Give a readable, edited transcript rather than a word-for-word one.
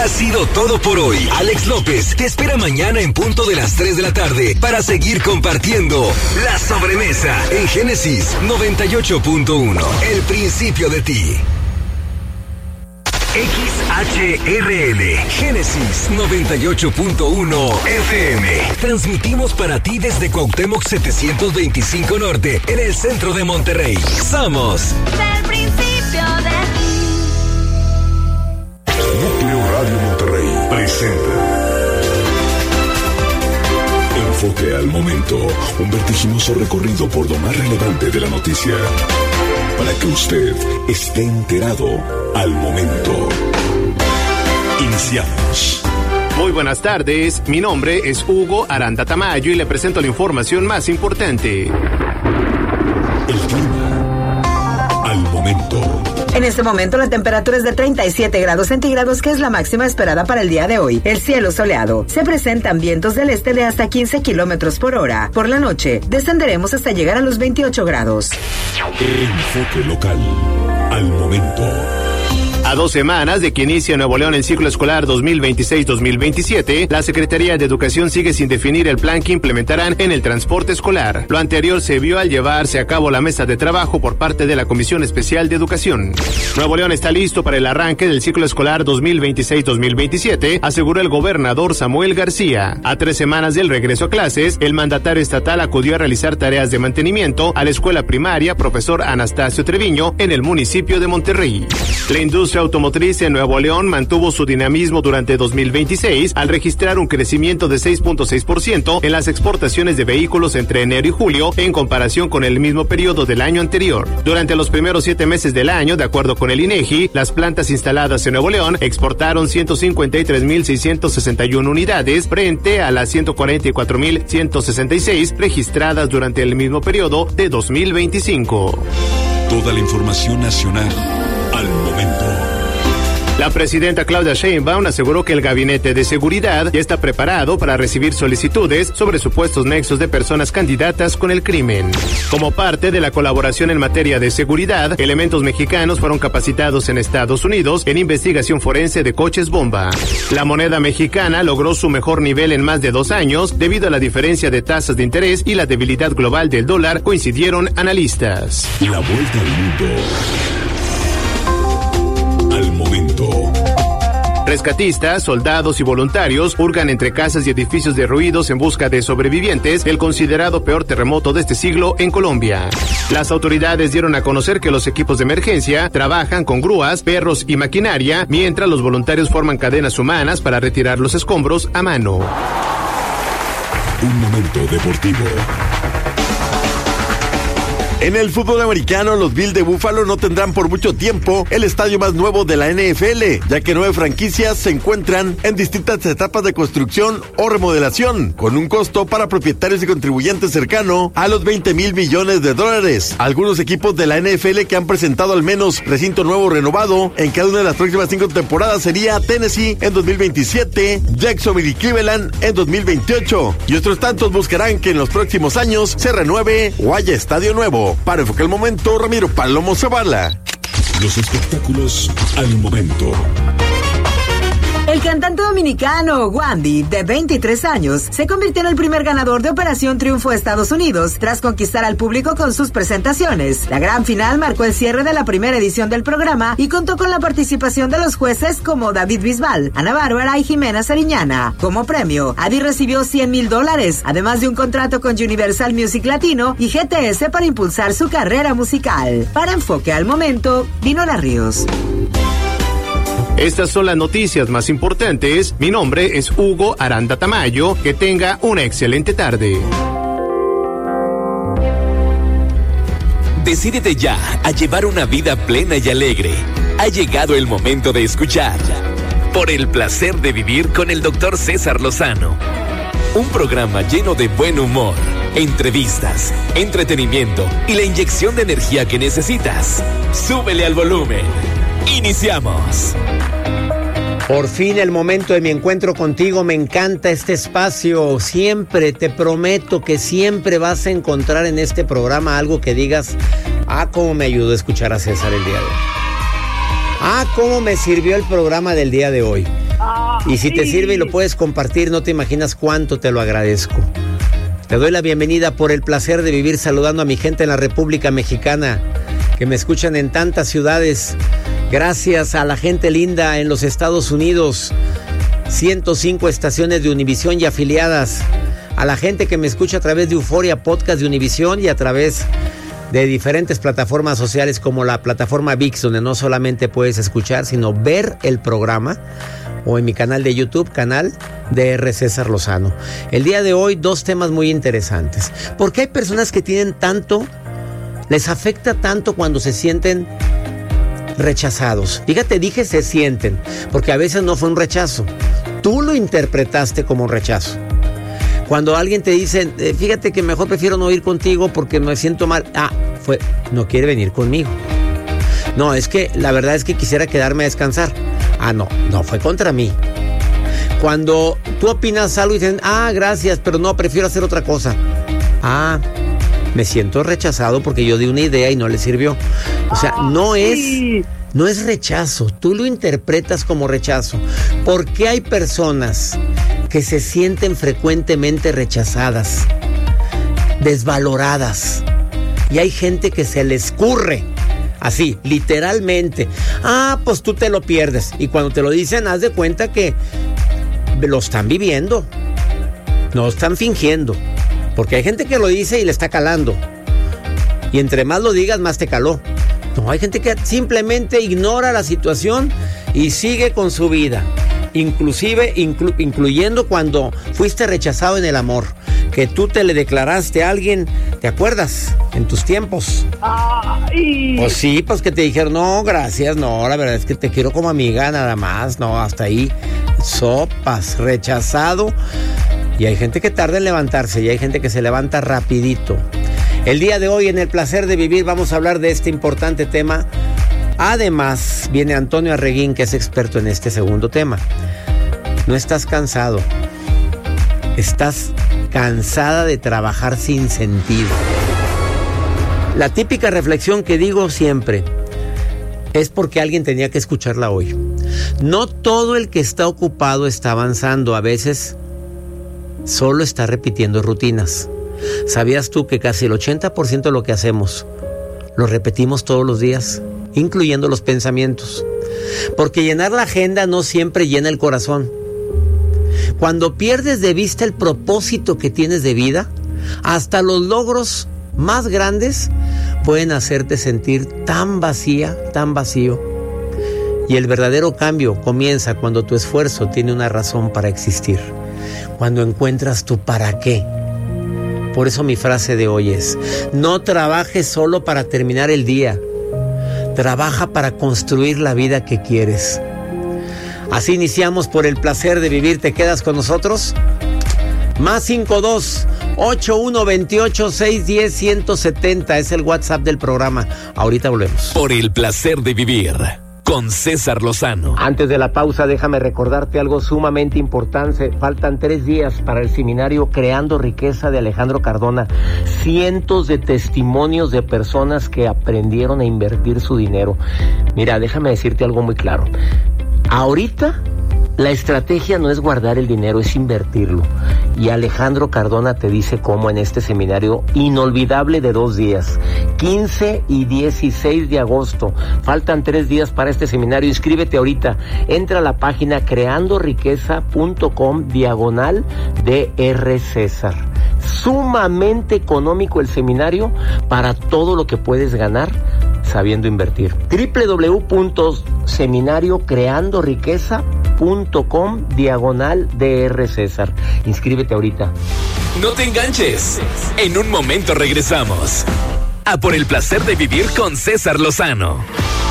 Ha sido todo por hoy. Alex López te espera mañana en punto de las 3 de la tarde para seguir compartiendo La Sobremesa en Génesis 98.1. El principio de ti. XHRL, Génesis 98.1 FM. Transmitimos para ti desde Cuauhtémoc 725 Norte, en el centro de Monterrey. Somos del principio de ti. Núcleo Radio Monterrey presenta Enfoque al Momento, un vertiginoso recorrido por lo más relevante de la noticia, para que usted esté enterado al momento. Iniciamos. Muy buenas tardes, mi nombre es Hugo Aranda Tamayo y le presento la información más importante. El clima al momento. En este momento la temperatura es de 37 grados centígrados, que es la máxima esperada para el día de hoy. El cielo soleado. Se presentan vientos del este de hasta 15 kilómetros por hora. Por la noche, descenderemos hasta llegar a los 28 grados. Enfoque local al momento. A 2 semanas de que inicie en Nuevo León el ciclo escolar 2026-2027, la Secretaría de Educación sigue sin definir el plan que implementarán en el transporte escolar. Lo anterior se vio al llevarse a cabo la mesa de trabajo por parte de la Comisión Especial de Educación. Nuevo León está listo para el arranque del ciclo escolar 2026-2027, aseguró el gobernador Samuel García. A 3 semanas del regreso a clases, el mandatario estatal acudió a realizar tareas de mantenimiento a la escuela primaria Profesor Anastasio Treviño en el municipio de Monterrey. La industria automotriz en Nuevo León mantuvo su dinamismo durante 2026 al registrar un crecimiento de 6.6% en las exportaciones de vehículos entre enero y julio en comparación con el mismo periodo del año anterior. Durante los primeros 7 meses del año, de acuerdo con el INEGI, las plantas instaladas en Nuevo León exportaron 153.661 unidades frente a las 144.166 registradas durante el mismo periodo de 2025. Toda la información nacional al momento. La presidenta Claudia Sheinbaum aseguró que el Gabinete de Seguridad ya está preparado para recibir solicitudes sobre supuestos nexos de personas candidatas con el crimen. Como parte de la colaboración en materia de seguridad, elementos mexicanos fueron capacitados en Estados Unidos en investigación forense de coches bomba. La moneda mexicana logró su mejor nivel en más de 2 años debido a la diferencia de tasas de interés y la debilidad global del dólar, coincidieron analistas. La vuelta al mundo al momento. Rescatistas, soldados y voluntarios hurgan entre casas y edificios derruidos en busca de sobrevivientes del considerado peor terremoto de este siglo en Colombia. Las autoridades dieron a conocer que los equipos de emergencia trabajan con grúas, perros y maquinaria, mientras los voluntarios forman cadenas humanas para retirar los escombros a mano. Un momento deportivo. En el fútbol americano, los Bills de Buffalo no tendrán por mucho tiempo el estadio más nuevo de la NFL, ya que 9 franquicias se encuentran en distintas etapas de construcción o remodelación, con un costo para propietarios y contribuyentes cercano a los $20,000 millones. Algunos equipos de la NFL que han presentado al menos recinto nuevo renovado en cada una de las próximas 5 temporadas sería Tennessee en 2027, Jacksonville y Cleveland en 2028, y otros tantos buscarán que en los próximos años se renueve o haya estadio nuevo. Para Enfoque al Momento, Ramiro Palomo Zavala. Los espectáculos al momento. El cantante dominicano Wandy, de 23 años, se convirtió en el primer ganador de Operación Triunfo Estados Unidos, tras conquistar al público con sus presentaciones. La gran final marcó el cierre de la primera edición del programa y contó con la participación de los jueces como David Bisbal, Ana Bárbara y Jimena Sariñana. Como premio, Adi recibió $100,000, además de un contrato con Universal Music Latino y GTS para impulsar su carrera musical. Para Enfoque al Momento, Dinora Ríos. Estas son las noticias más importantes. Mi nombre es Hugo Aranda Tamayo. Que tenga una excelente tarde. Decídete ya a llevar una vida plena y alegre. Ha llegado el momento de escuchar Por el placer de vivir con el Dr. César Lozano. Un programa lleno de buen humor, entrevistas, entretenimiento y la inyección de energía que necesitas. Súbele al volumen. Iniciamos. Por fin el momento de mi encuentro contigo. Me encanta este espacio. Siempre, te prometo que siempre vas a encontrar en este programa algo que digas: ah, cómo me ayudó a escuchar a César el día de hoy. Ah, cómo me sirvió el programa del día de hoy. Y si te sirve y lo puedes compartir, no te imaginas cuánto te lo agradezco. Te doy la bienvenida por el placer de vivir saludando a mi gente en la República Mexicana, que me escuchan en tantas ciudades. Gracias a la gente linda en los Estados Unidos, 105 estaciones de Univisión y afiliadas. A la gente que me escucha a través de Euforia Podcast de Univisión y a través de diferentes plataformas sociales como la plataforma ViX, donde no solamente puedes escuchar, sino ver el programa, o en mi canal de YouTube, canal DR César Lozano. El día de hoy, 2 temas muy interesantes. ¿Por qué hay personas que tienen tanto, les afecta tanto cuando se sienten rechazados? Fíjate, dije se sienten, porque a veces no fue un rechazo. Tú lo interpretaste como un rechazo. Cuando alguien te dice, fíjate que mejor prefiero no ir contigo porque me siento mal. No quiere venir conmigo. No, es que la verdad es que quisiera quedarme a descansar. No fue contra mí. Cuando tú opinas algo y dicen, gracias, pero no, prefiero hacer otra cosa. Me siento rechazado porque yo di una idea y no le sirvió. O sea, no es rechazo, tú lo interpretas como rechazo. ¿Por qué hay personas que se sienten frecuentemente rechazadas, desvaloradas? Y hay gente que se les escurre, así, literalmente. Pues tú te lo pierdes. Y cuando te lo dicen, haz de cuenta que lo están viviendo, no están fingiendo. Porque hay gente que lo dice y le está calando. Y entre más lo digas, más te caló. No, hay gente que simplemente ignora la situación y sigue con su vida. Inclusive, incluyendo cuando fuiste rechazado en el amor. Que tú te le declaraste a alguien, ¿te acuerdas? En tus tiempos. Pues sí, pues que te dijeron, no, gracias, no, la verdad es que te quiero como amiga nada más, no, hasta ahí. Sopas, rechazado. Y hay gente que tarda en levantarse y hay gente que se levanta rapidito. El día de hoy en El Placer de Vivir vamos a hablar de este importante tema. Además, viene Antonio Arreguín, que es experto en este segundo tema. No estás cansado. Estás cansada de trabajar sin sentido. La típica reflexión que digo siempre es porque alguien tenía que escucharla hoy. No todo el que está ocupado está avanzando. A veces solo está repitiendo rutinas. ¿Sabías tú que casi el 80% de lo que hacemos lo repetimos todos los días, incluyendo los pensamientos? Porque llenar la agenda no siempre llena el corazón. Cuando pierdes de vista el propósito que tienes de vida, hasta los logros más grandes pueden hacerte sentir tan vacía, tan vacío. Y el verdadero cambio comienza cuando tu esfuerzo tiene una razón para existir. Cuando encuentras tu para qué. Por eso mi frase de hoy es: no trabajes solo para terminar el día. Trabaja para construir la vida que quieres. Así iniciamos por El Placer de Vivir. ¿Te quedas con nosotros? Más 52-8128-610-170 es el WhatsApp del programa. Ahorita volvemos. Por El Placer de Vivir con César Lozano. Antes de la pausa, déjame recordarte algo sumamente importante. Faltan 3 días para el seminario Creando Riqueza de Alejandro Cardona. Cientos de testimonios de personas que aprendieron a invertir su dinero. Mira, déjame decirte algo muy claro. Ahorita la estrategia no es guardar el dinero, es invertirlo. Y Alejandro Cardona te dice cómo en este seminario inolvidable de 2 días, 15 y 16 de agosto. Faltan 3 días para este seminario. Inscríbete ahorita. Entra a la página creandoriqueza.com/DR César. Sumamente económico el seminario para todo lo que puedes ganar sabiendo invertir. www.seminariocreandoriqueza.com/DR César. Inscríbete ahorita. No te enganches. En un momento regresamos a Por El Placer de Vivir con César Lozano.